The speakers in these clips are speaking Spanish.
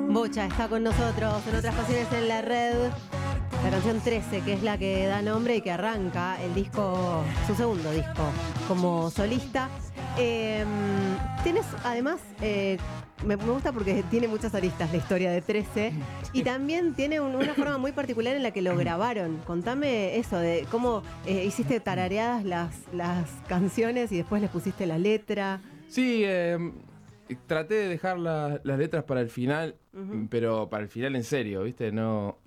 Bocha está con nosotros en Otras Pasiones en la Red. La canción 13, que es la que da nombre y que arranca el disco, su segundo disco como solista. Tienes además, me gusta porque tiene muchas aristas la historia de 13 y también tiene una forma muy particular en la que lo grabaron. Contame eso de cómo hiciste tarareadas las canciones y después les pusiste la letra. Sí, traté de dejar las letras para el final, pero para el final en serio, ¿viste? No,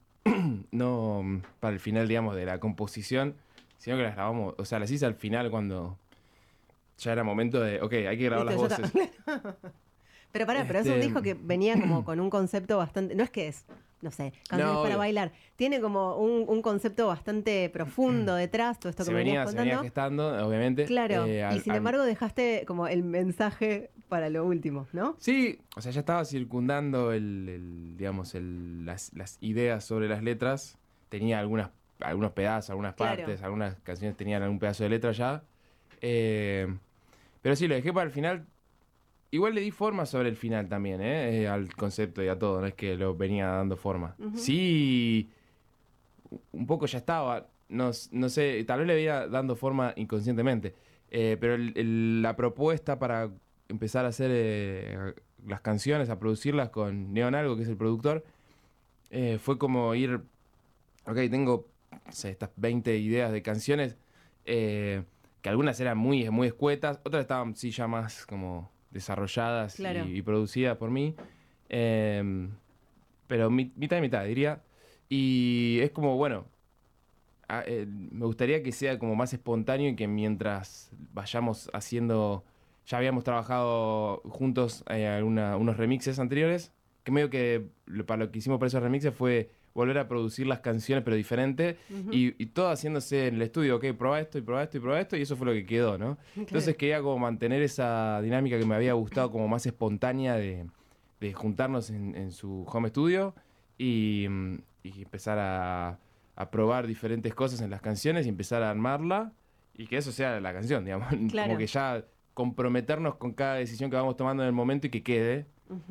no para el final, digamos, de la composición, sino que las grabamos, o sea, las hice al final cuando ya era momento de, ok, hay que grabar las Listo, voces. Pero pará, pero es un disco que venía como con un concepto bastante. No es que es, no sé, canciones No, para obvio. bailar. Tiene como un concepto bastante profundo detrás, todo esto que Se me venías venía contando. gestando, obviamente. Claro, y sin embargo dejaste como el mensaje para lo último, ¿no? Sí, o sea, ya estaba circundando digamos, las ideas sobre las letras. Tenía algunos pedazos, algunas Claro. partes, algunas canciones tenían algún pedazo de letra ya. Pero sí, lo dejé para el final. Igual le di forma sobre el final también, al concepto y a todo, no es que lo venía dando forma. Sí, un poco ya estaba, no sé, tal vez le venía dando forma inconscientemente, pero la propuesta para empezar a hacer las canciones, a producirlas con Neon Algo, que es el productor, fue como ir, ok, tengo, no sé, estas 20 ideas de canciones, que algunas eran muy escuetas, otras estaban sí ya más como desarrolladas Claro. y producidas por mí, eh, pero mitad y mitad diría. Y es como, bueno, me gustaría que sea como más espontáneo y que mientras vayamos haciendo, ya habíamos trabajado juntos unos remixes anteriores, que medio que para lo que hicimos para esos remixes fue volver a producir las canciones pero diferente y todo haciéndose en el estudio, ok, probá esto y probá esto y probá esto y eso fue lo que quedó, ¿no? Entonces quería como mantener esa dinámica que me había gustado como más espontánea de juntarnos en su home studio y empezar a probar diferentes cosas en las canciones y empezar a armarla y que eso sea la canción, digamos. Claro. Como que ya comprometernos con cada decisión que vamos tomando en el momento y que quede.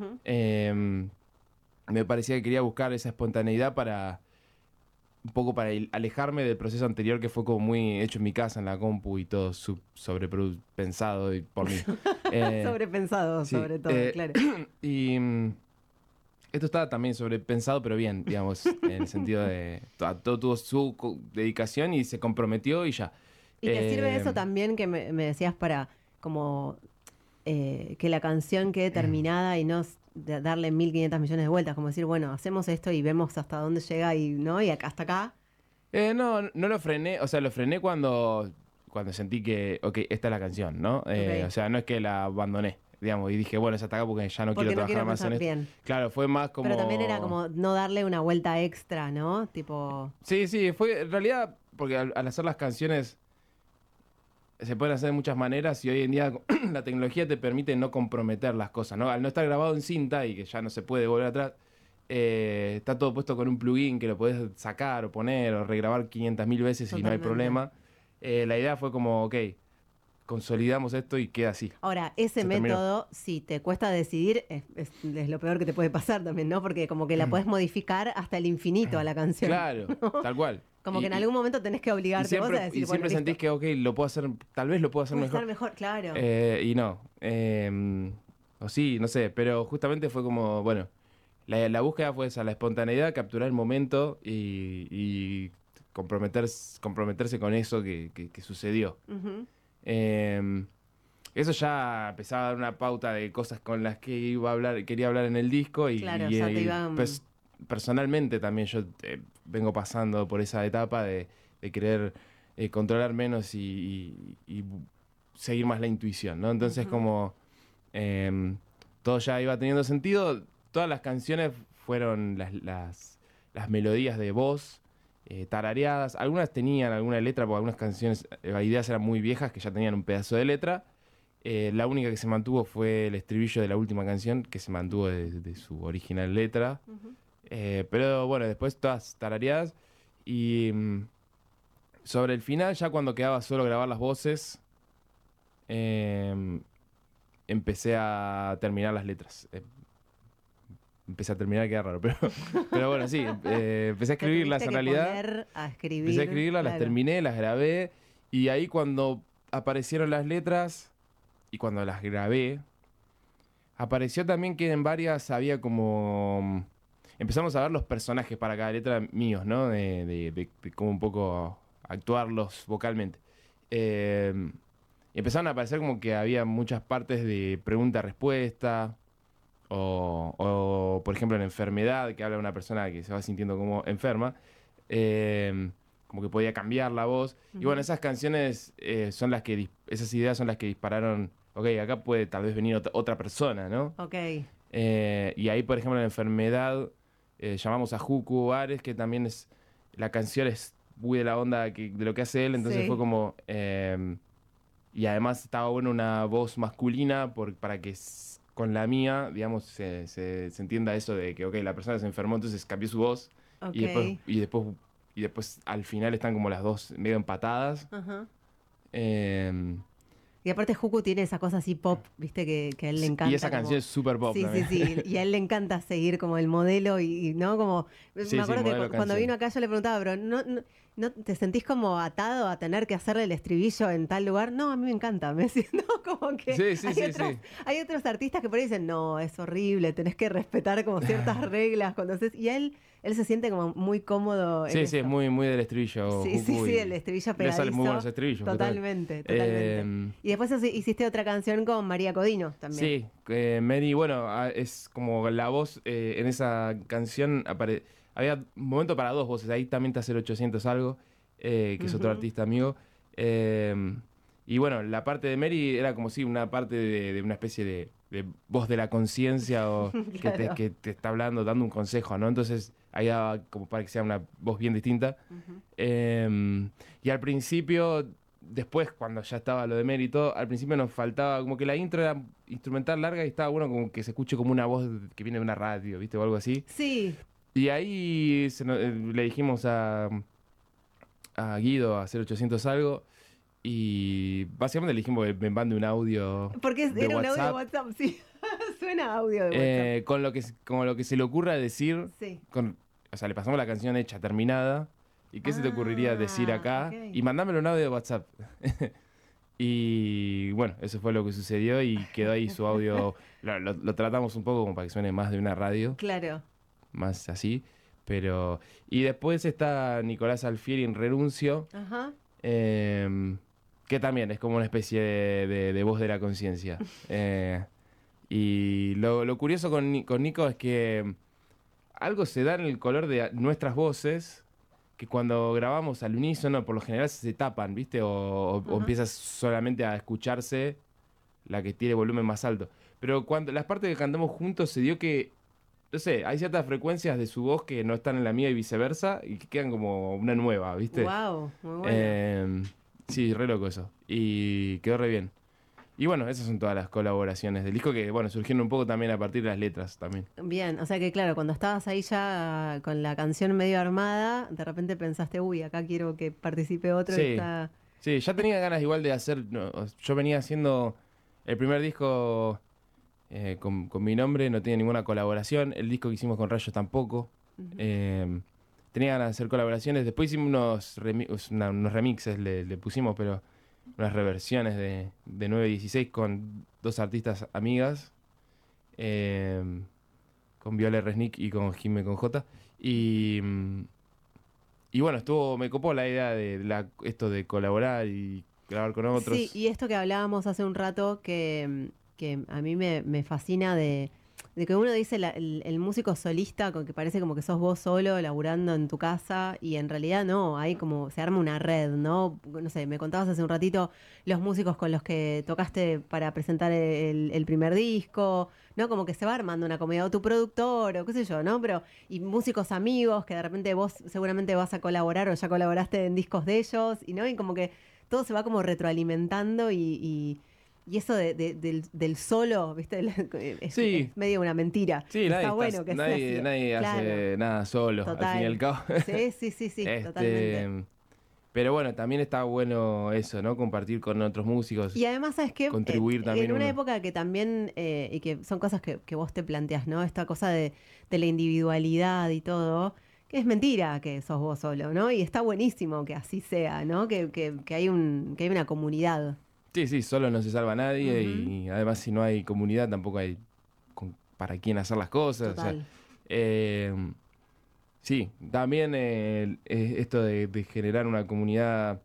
Me parecía que quería buscar esa espontaneidad para un poco para alejarme del proceso anterior que fue como muy hecho en mi casa, en la compu y todo sobrepensado por mí. Sobrepensado, Sí, sobre todo, claro. y esto estaba también sobrepensado, pero bien, digamos, en el sentido de todo tuvo su dedicación y se comprometió y ya. ¿Y te sirve eso también que me decías para como que la canción quede terminada y no darle 1500 millones de vueltas? Como decir, bueno, hacemos esto y vemos hasta dónde llega y no, y acá hasta acá. No lo frené, o sea, lo frené cuando sentí que, ok, esta es la canción, ¿no? Ok. O sea, no es que la abandoné, digamos, y dije, bueno, es hasta acá porque ya no quiero Porque no trabajar quiero más en pensar esto. bien. Claro, fue más Pero también era como... como no darle una vuelta extra, ¿no? Tipo. Sí, fue en realidad, porque al hacer las canciones se pueden hacer de muchas maneras y hoy en día la tecnología te permite no comprometer las cosas, ¿no? Al no estar grabado en cinta y que ya no se puede volver atrás, está todo puesto con un plugin que lo podés sacar o poner o regrabar 500.000 veces y no hay Totalmente. problema. La idea fue como, ok, consolidamos esto y queda así. Ahora, ese Se terminó. método, si te cuesta decidir, es lo peor que te puede pasar también, ¿no? Porque como que la puedes modificar hasta el infinito a la canción. Claro, ¿No? tal cual. Como que en algún momento tenés que Y obligarte vos a siempre, decir, y bueno, siempre listo. sentís que, ok, lo puedo hacer, tal vez lo puedo hacer Puede mejor. estar mejor, claro. Y no. O sí, no sé, pero justamente fue como, bueno, la búsqueda fue esa, la espontaneidad, capturar el momento y comprometerse con eso que sucedió. Ujú. Eh, Eso ya empezaba a dar una pauta de cosas con las que iba a hablar, quería hablar en el disco Claro, ya te iba. pues, personalmente también yo vengo pasando por esa etapa de querer controlar menos y seguir más la intuición, ¿no? Entonces como eh, todo ya iba teniendo sentido, todas las canciones fueron las melodías de voz tarareadas, algunas tenían alguna letra, porque algunas canciones, las ideas eran muy viejas que ya tenían un pedazo de letra. La única que se mantuvo fue el estribillo de la última canción, que se mantuvo de su original letra. Pero bueno, después todas tarareadas. Y sobre el final, ya cuando quedaba solo grabar las voces, empecé a terminar las letras. empecé a terminar, queda raro, pero bueno, sí, empecé a escribirlas en realidad. Empecé a escribirlas, las terminé, las grabé, y ahí cuando aparecieron las letras y cuando las grabé, apareció también que en varias había como... Empezamos a ver los personajes para cada letra míos, ¿no? De cómo un poco actuarlos vocalmente. Y empezaron a aparecer como que había muchas partes de pregunta-respuesta, por ejemplo, en enfermedad, que habla de una persona que se va sintiendo como enferma, como que podía cambiar la voz. Y bueno, esas canciones son las que, esas ideas son las que dispararon, ok, acá puede tal vez venir otra persona, ¿no? Ok. Y ahí, por ejemplo, en enfermedad, llamamos a Juku Ares, que también es, la canción es muy de la onda de lo que hace él, entonces fue como... y además estaba bueno una voz masculina para que con la mía, digamos, se entienda eso de que, ok, la persona se enfermó, entonces cambió su voz. Okay. Y después al final están como las dos medio empatadas. Ajá. Eh, Y aparte Juku tiene esa cosa así pop, viste, que a él le encanta. y esa canción es súper pop Sí, también. sí, sí. Y a él le encanta seguir como el modelo y ¿no? Como, Sí, me acuerdo que modelo cuando canción. vino acá yo le preguntaba, pero ¿no te sentís como atado a tener que hacerle el estribillo en tal lugar? No, a mí me encanta. Me decía, no, como que hay otros artistas que por ahí dicen, no, es horrible, tenés que respetar como ciertas reglas. Y él se siente como muy cómodo en Sí, eso. es muy del estribillo. Sí, sí, sí, el estribillo pegadizo. Le salen muy buenos estribillos. Totalmente. Y después hiciste otra canción con María Codino también. Sí, Mary, bueno, es como la voz en esa canción. Había un momento para dos voces. Ahí también está 0800 algo, que es otro artista amigo. Y bueno, la parte de Mary era como si una parte de una especie de voz de la conciencia o Claro. que te está hablando, dando un consejo, ¿no? Entonces ahí daba como para que sea una voz bien distinta. Y al principio, después cuando ya estaba lo de Mérito, al principio nos faltaba, como que la intro era instrumental larga y estaba bueno como que se escuche como una voz que viene de una radio, ¿viste? O algo así. Sí. Y ahí le dijimos a Guido, a 0800 algo, y básicamente le dijimos que me mande un audio Porque de era un audio de WhatsApp, WhatsApp, sí. Suena audio de WhatsApp. con lo que se le ocurra decir. Sí. O sea, le pasamos la canción hecha, terminada. ¿Y qué se te ocurriría decir acá? Ok. Y mandámelo un audio de WhatsApp. Y bueno, eso fue lo que sucedió y quedó ahí su audio. Lo tratamos un poco como para que suene más de una radio, Claro. más así. Pero. Y después está Nicolás Alfieri en Renuncio, Ajá. que también es como una especie de voz de la conciencia. Y lo curioso con Nico es que algo se da en el color de nuestras voces que cuando grabamos al unísono por lo general se tapan, ¿viste? O empiezas solamente a escucharse la que tiene volumen más alto. Pero cuando las partes que cantamos juntos se dio que, no sé, hay ciertas frecuencias de su voz que no están en la mía y viceversa y que quedan como una nueva, ¿viste? Wow, muy bueno. Sí, re loco eso. Y quedó re bien. Y bueno, esas son todas las colaboraciones del disco que, bueno, surgieron un poco también a partir de las letras también. Bien, o sea que claro, cuando estabas ahí ya con la canción medio armada, de repente pensaste, uy, acá quiero que participe otro. Sí, sí, ya tenía ganas igual de hacer, yo venía haciendo el primer disco con mi nombre, no tiene ninguna colaboración, el disco que hicimos con Rayos tampoco. Tenía ganas de hacer colaboraciones, después hicimos unos remixes, le pusimos, pero unas reversiones de 916 con dos artistas amigas, con Viola Resnick y con Jimé con J. Y bueno, me copó la idea de esto de colaborar y grabar con otros. Sí, y esto que hablábamos hace un rato que a mí me fascina de que uno dice el músico solista, con que parece como que sos vos solo laburando en tu casa y en realidad no, hay como, se arma una red, ¿no? No sé, me contabas hace un ratito los músicos con los que tocaste para presentar el primer disco, ¿no? Como que se va armando una comedia, o tu productor, o qué sé yo, ¿no? Pero, y músicos amigos que de repente vos seguramente vas a colaborar o ya colaboraste en discos de ellos, y ¿no? Y como que todo se va como retroalimentando y eso del solo, ¿viste? Sí. Es medio una mentira. Sí, Está bueno que sea así. nadie Claro. hace nada solo, Total. al fin y al cabo. Sí, totalmente. Pero bueno, también está bueno eso, ¿no? Compartir con otros músicos. Y además, ¿sabes qué? Contribuir también En una uno. época que también, y que son cosas que vos te planteás, ¿no? Esta cosa de la individualidad y todo, que es mentira que sos vos solo, ¿no? Y está buenísimo que así sea, ¿no? Que hay que hay una comunidad. Sí, sí, solo no se salva nadie Ujú. y además si no hay comunidad tampoco hay para quién hacer las cosas. O sea, Total. eh, sí, también esto de generar una comunidad,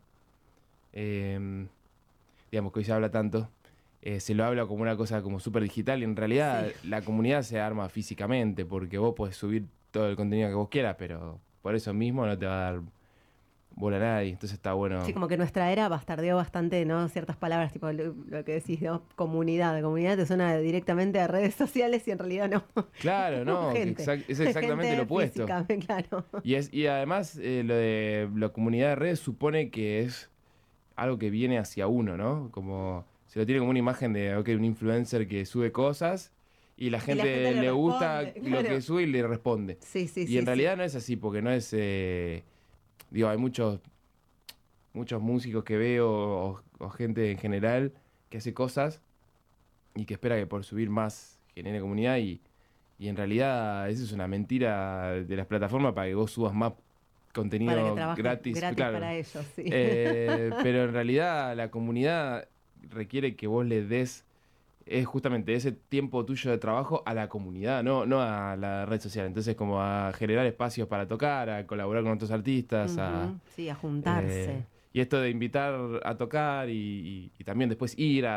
eh, digamos que hoy se habla tanto, se lo habla como una cosa como súper digital y en realidad Sí. la comunidad se arma físicamente porque vos podés subir todo el contenido que vos quieras, pero por eso mismo no te va a dar bola a nadie. Entonces está Sí, bueno. como que nuestra era bastardeó bastante, ¿no? Ciertas palabras, tipo lo que decís, ¿no? Comunidad. Comunidad te suena directamente a redes sociales y en realidad no. Claro, no, que Gente. es exactamente lo Gente opuesto. física, claro. Y además lo de la comunidad de redes supone que es algo que viene hacia uno, ¿no? Como se lo tiene como una imagen de, ok, un influencer que sube cosas y la Y la gente gente le le gusta responde, lo claro. que sube y le responde. Sí, sí, Y sí, en sí. realidad no es así, porque no es, digo, hay muchos músicos que veo o gente en general que hace cosas y que espera que por subir más genere comunidad y en realidad eso es una mentira de las plataformas para que vos subas más Para que contenido trabaje gratis, gratis claro. para ellos, sí. Pero en realidad la comunidad requiere que vos le des es justamente ese tiempo tuyo de trabajo a la comunidad, no a la red social. Entonces, como a generar espacios para tocar, a colaborar con otros artistas, Ujú, sí, a eh, juntarse. y esto de invitar a tocar y también después ir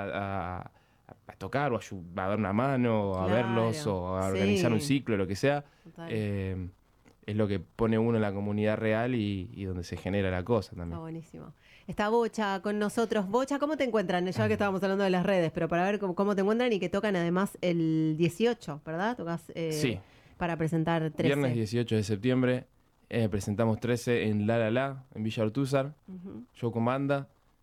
a tocar o a dar una mano, o a verlos Claro. o a organizar un Sí, ciclo, lo que sea, total. eh, es lo que pone uno en la comunidad real y donde se genera la cosa Está también. buenísimo. Está Bocha con nosotros. Bocha, ¿cómo te encuentran? Ya que estábamos hablando de las redes, pero para ver cómo te encuentran y que tocan además el 18, ¿verdad? Tocas Sí, para presentar viernes 13. 18 de septiembre presentamos 13 en La, en Villa Ortúzar, Ujú. show con banda.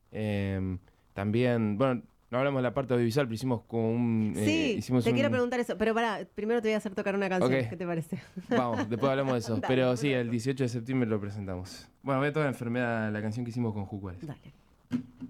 También, bueno, no hablamos de la parte audiovisual, pero hicimos como Sí, hicimos te quiero un... preguntar eso, pero pará, primero te voy a hacer tocar una Ok, canción. ¿Qué te parece? vamos, después hablamos de eso. Dale, Pero sí, el perfecto. 18 de septiembre lo presentamos. Bueno, voy a tocar Enfermedad, la canción que hicimos con Jucuales. Dale.